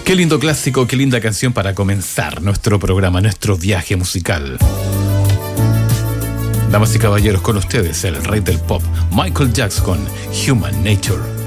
Qué lindo clásico, qué linda canción para comenzar nuestro programa, nuestro viaje musical. Damas y caballeros, con ustedes, el rey del pop, Michael Jackson, Human Nature.